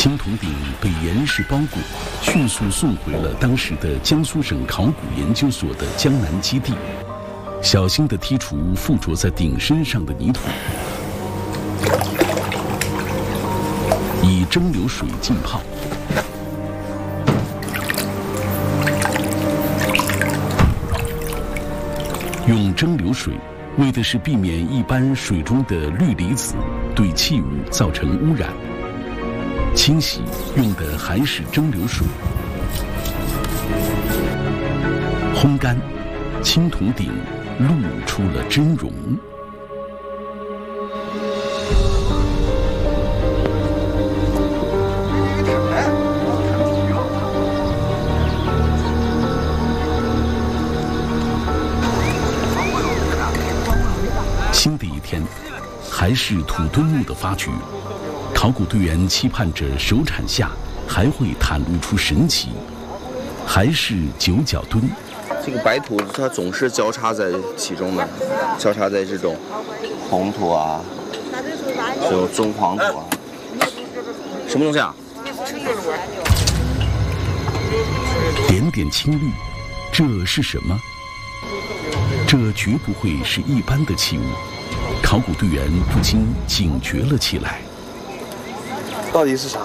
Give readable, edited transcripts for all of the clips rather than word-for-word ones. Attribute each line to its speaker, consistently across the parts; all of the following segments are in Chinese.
Speaker 1: 青铜鼎被严实包裹，迅速送回了当时的江苏省考古研究所的江南基地，小心地剔除附着在鼎身上的泥土，以蒸馏水浸泡。用蒸馏水，为的是避免一般水中的氯离子对器物造成污染。清洗用的还是蒸馏水。烘干，青铜鼎露出了真容。新的一天，还是土墩木的发掘。考古队员期盼着手铲下还会袒露出神奇，还是九角墩。
Speaker 2: 这个白土它总是交叉在其中的，交叉在这种红土啊，这种棕黄土啊。什么东西啊？
Speaker 1: 点点青绿，这是什么？这绝不会是一般的器物。考古队员不禁警觉了起来。
Speaker 3: 到底是啥？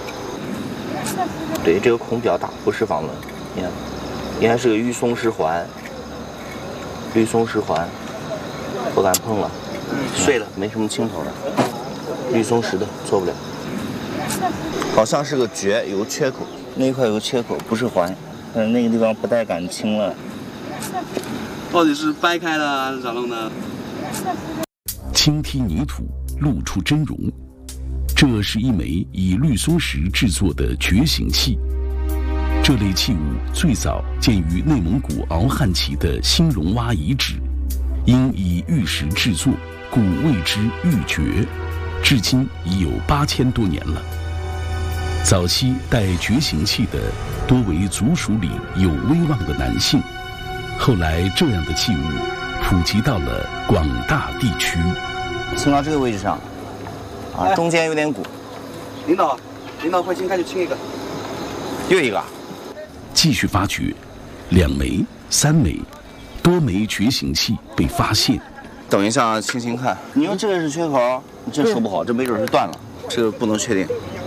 Speaker 2: 对，这个孔比较大，不是房门。你看，应该是个玉松石环。绿松石环，不敢碰了，碎了，没什么青头的。绿松石的做不了。好像是个角，有个缺口，那一块有个缺口，不是环，但是那个地方不太敢清了。
Speaker 3: 到底是掰开了还是咋弄的？
Speaker 1: 轻踢泥土，露出真容。这是一枚以绿松石制作的觉醒器。这类器物最早见于内蒙古敖汉旗的兴隆洼遗址，因以玉石制作，故谓之玉珏。至今已有8000多年了。早期带觉醒器的多为族属里有威望的男性，后来这样的器物普及到了广大地区。
Speaker 2: 清到这个位置上。中间有点鼓。
Speaker 3: 领导，快清开就清一个。
Speaker 2: 又一个。
Speaker 1: 继续发掘，2枚、3枚，多枚觉醒器被发现。
Speaker 2: 等一下，清清看。你说这个是缺口，这说不好，这没准是断了，这个不能确定。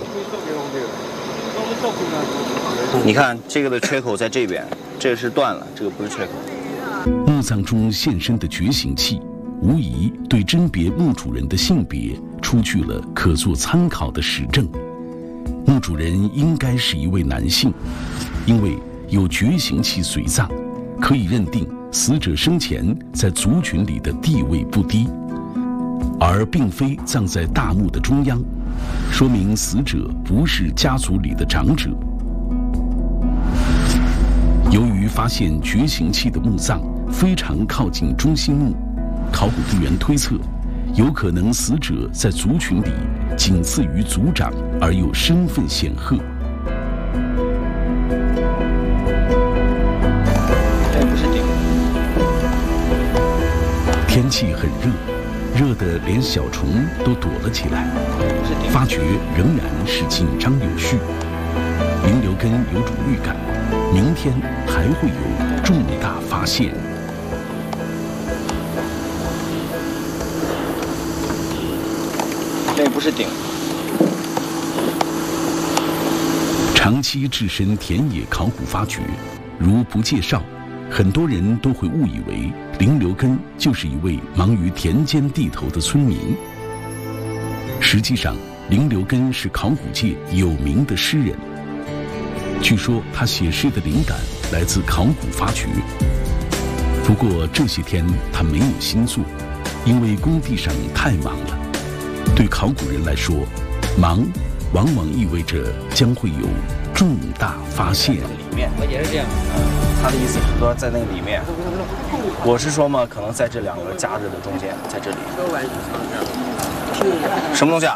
Speaker 2: 你看这个的缺口在这边，这个是断了，这个不是缺口。
Speaker 1: 墓葬中现身的觉醒器，无疑对甄别墓主人的性别出具了可做参考的实证。墓主人应该是一位男性，因为有觉醒器随葬，可以认定死者生前在族群里的地位不低，而并非葬在大墓的中央，说明死者不是家族里的长者。由于发现觉醒器的墓葬非常靠近中心墓，考古队员推测，有可能死者在族群里仅次于族长，而又身份显赫。天气很热，热得连小虫都躲了起来。发掘仍然是紧张有序。林留根有种预感，明天还会有重大发现。
Speaker 2: 那不是鼎。
Speaker 1: 长期置身田野考古发掘，如不介绍，很多人都会误以为林留根就是一位忙于田间地头的村民。实际上，林留根是考古界有名的诗人。据说他写诗的灵感来自考古发掘。不过这些天他没有新作，因为工地上太忙了。对考古人来说，忙往往意味着将会有重大发现。
Speaker 2: 里面，我也是这样。他的意思是说在那里面。我是说嘛，可能在这2个夹着的中间，在这里。什么东西啊？